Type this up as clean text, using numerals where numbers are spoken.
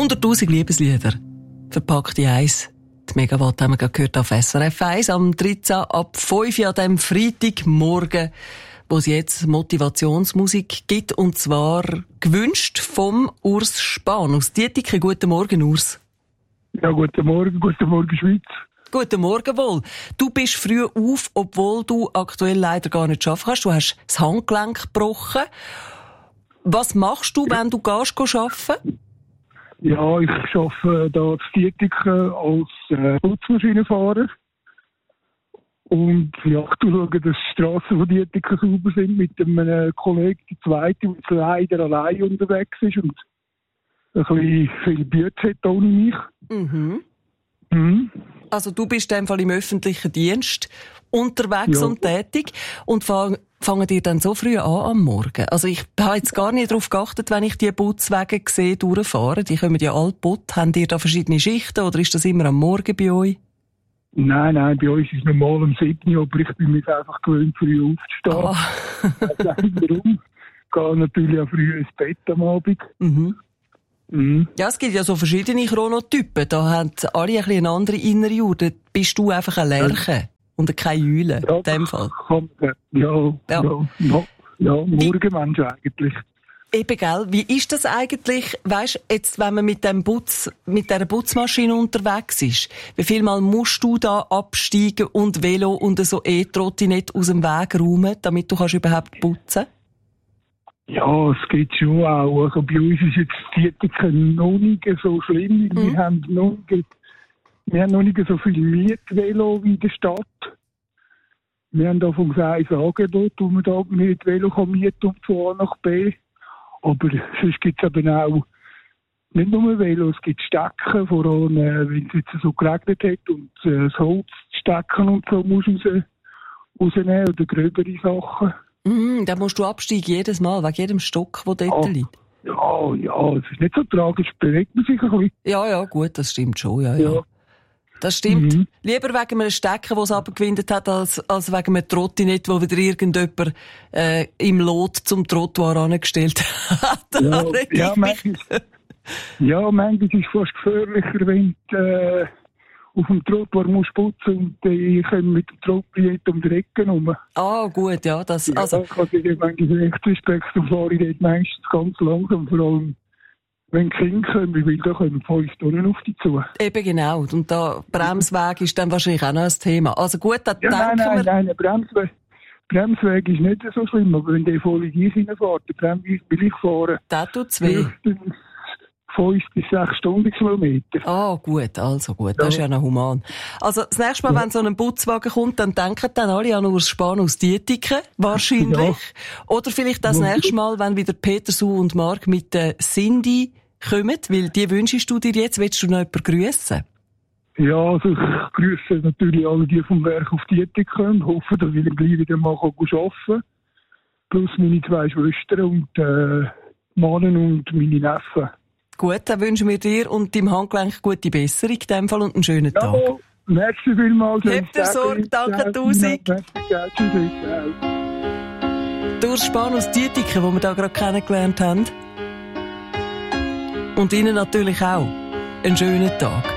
100'000 Liebeslieder. Verpackt in eins. Die Megawatt haben wir gerade gehört auf SRF 1 am 13 ab 5 Uhr an diesem Freitagmorgen, wo es jetzt Motivationsmusik gibt, und zwar gewünscht vom Urs Spahn aus Dietiken. Guten Morgen, Urs. Ja, guten Morgen Schweiz. Guten Morgen wohl. Du bist früh auf, obwohl du aktuell leider gar nicht arbeiten kannst. Du hast das Handgelenk gebrochen. Was machst du, wenn du gehst arbeiten? Ja, ich arbeite hier in Dietiken als Putzmaschinenfahrer. Und ja, ich schaue, dass die Strassen von Dietiken sauber sind mit einem Kollegen, der zweite, der leider allein unterwegs ist und ein bisschen viel Bütze hat ohne mich. Mhm. Mhm. Also du bist in dem Fall im öffentlichen Dienst unterwegs und tätig und fangen dir dann so früh an am Morgen? Also ich habe jetzt gar nicht darauf geachtet, wenn ich die Putzwege sehe, durchfahren. Die kommen ja alle putt. Habt ihr da verschiedene Schichten oder ist das immer am Morgen bei euch? Nein, bei uns ist es normal um 7 Uhr, aber ich bin mich einfach gewöhnt, früh aufzustehen. Warum? Ich gehe natürlich auch früh ins Bett am Abend. Mhm. Mhm. Ja, es gibt ja so verschiedene Chronotypen. Da haben alle ein bisschen eine andere innere Uhr. Da bist du einfach ein Lerche und kein Eulen, in dem Fall. Ja, Morgenmensch eigentlich. Eben, gell? Wie ist das eigentlich, weisst, jetzt, wenn man mit dieser Putzmaschine unterwegs ist? Wie viel Mal musst du da absteigen und Velo und so E-Trottinett aus dem Weg räumen, damit du überhaupt putzen kannst? Ja, es geht schon auch. Also bei uns ist jetzt Dietiken noch nicht so schlimm. Wir haben noch nicht so viel Mietvelo wie in der Stadt. Wir haben da vom Gleis Angebot, wo man da mit Velo mieten kann, von A nach B. Aber sonst gibt es eben auch nicht nur Velo, es gibt Stecken, vor allem wenn es jetzt so geregnet hat und das Holz stecken und so muss rausnehmen oder gröbere Sachen. Dann musst du absteigen jedes Mal, wegen jedem Stock, der dort liegt. Ja, es ist nicht so tragisch, bewegt man sich ein bisschen. Ja, gut, das stimmt schon, ja. Das stimmt. Mhm. Lieber wegen einem Stecken, das es abgewindet hat, als wegen einem Trottinett, wo wieder irgendjemand im Lot zum Trottoir angestellt hat. Manchmal ist es fast gefährlicher, wenn du auf dem Trottoir musst putzen und die kommen mit dem Trottinett um die Ecke rum. Ah, gut, ja. Ich habe manchmal Rechtsrespekt und fahre ich dort meistens ganz langsam, vor allem wenn die Kinder kommen, weil da kommen 5 Tonnen auf dich zu. Eben genau. Und da Bremsweg ist dann wahrscheinlich auch noch ein Thema. Also gut, da denken wir... Nein, Bremsweg ist nicht so schlimm, aber wenn der voll in dich reinfährt, der Bremsweg will ich fahren. Der tut's weh. 5 bis 6 Stundenkilometer. Ah, gut, also gut, das ist ja noch human. Also, das nächste Mal, wenn so ein Putzwagen kommt, dann denken dann alle an Urs Spahn aus Dietiken, wahrscheinlich. Ja. Oder vielleicht das nächste Mal, wenn wieder Peter, Sue und Marc mit der Cindy kommen, weil die wünschst du dir jetzt, willst du noch jemanden grüssen? Ja, also ich grüße natürlich alle, die vom Werk auf Dietiken kommen, hoffe, dass ich dann gleich wieder mal arbeiten kann. Plus meine 2 Schwestern und Mannen und meine Neffen. Gut, dann wünschen wir dir und deinem Handgelenk gute Besserung in dem Fall und einen schönen Tag. Ja, merci vielmals. Habt ihr Sorge, danke 1000. Urs Spahn aus Dietiken, den wir da gerade kennengelernt haben. Und Ihnen natürlich auch einen schönen Tag.